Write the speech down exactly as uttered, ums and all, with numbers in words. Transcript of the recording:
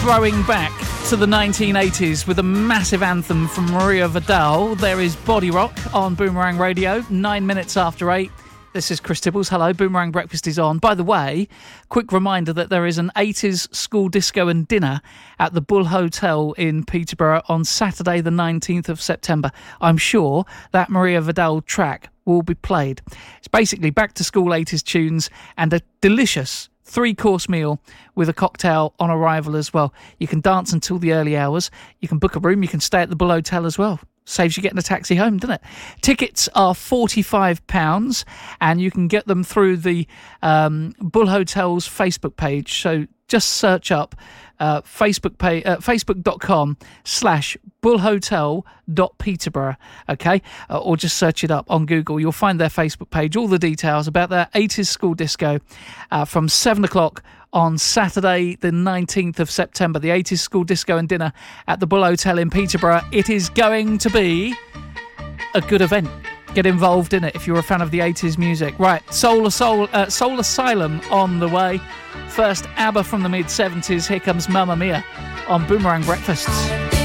throwing back to the nineteen eighties with a massive anthem from Maria Vidal. There is Body Rock on Boomerang Radio, nine minutes after eight. This is Chris Tibbles. Hello, Boomerang Breakfast is on. By the way, quick reminder that there is an eighties school disco and dinner at the Bull Hotel in Peterborough on Saturday the nineteenth of September. I'm sure that Maria Vidal track will be played. It's basically back to school eighties tunes and a delicious three-course meal with a cocktail on arrival as well. You can dance until the early hours. You can book a room. You can stay at the Bull Hotel as well. Saves you getting a taxi home, doesn't it? Tickets are forty-five pounds and you can get them through the um, Bull Hotel's Facebook page. So just search up uh, Facebook page, uh, facebook.com slash bullhotel.peterborough, okay? Uh, or just search it up on Google. You'll find their Facebook page, all the details about their eighties school disco uh, from seven o'clock on Saturday the nineteenth of September, the eighties school disco and dinner at the Bull Hotel in Peterborough. It is going to be a good event. Get involved in it if you're a fan of the eighties music. Right, Soul, Soul, uh, Soul Asylum on the way. First, ABBA from the mid-seventies. Here comes Mamma Mia on Boomerang Breakfast.